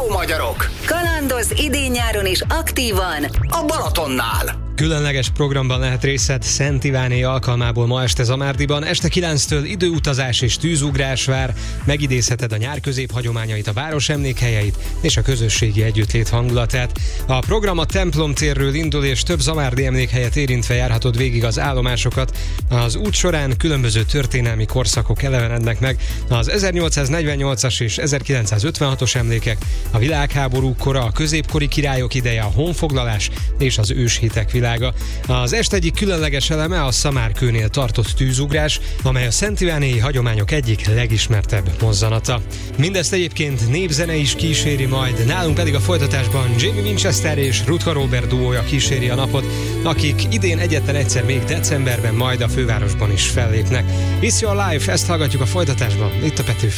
Ciao magyarok! Kalandoz idén-nyáron is aktívan A Balatonnál! Különleges programban lehet részed Szent Iváné alkalmából ma este Zamárdiban. Este 9-től időutazás és tűzugrás vár. Megidézheted a nyár középhagyományait, a város emlékhelyeit és a közösségi együttlét hangulatát. A program a Templom térről indul, és több zamárdi emlékhelyet érintve járhatod végig az állomásokat. Az út során különböző történelmi korszakok elevenednek meg. Az 1848-as és 1956-os emlékek, a világháború kora, a középkori királyok ideje, a honfoglalás és az őshitek világa. Az este egyik különleges eleme a Szamárkőnél tartott tűzugrás, amely a szentivánéi hagyományok egyik legismertebb mozzanata. Mindezt egyébként népzene is kíséri majd, nálunk pedig a folytatásban Jamie Winchester és Rutka Robert duója kíséri a napot, akik idén egyetlen egyszer még decemberben majd a fővárosban is fellépnek. It's Your Life, ezt hallgatjuk a folytatásban, itt a Petőfi.